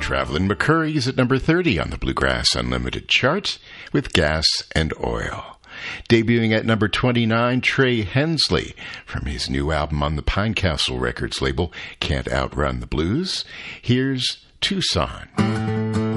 Travelin' McCoury is at number 30 on the Bluegrass Unlimited chart with Gas and Oil. Debuting at number 29, Trey Hensley from his new album on the Pinecastle Records label, Can't Outrun the Blues. Here's Tucson.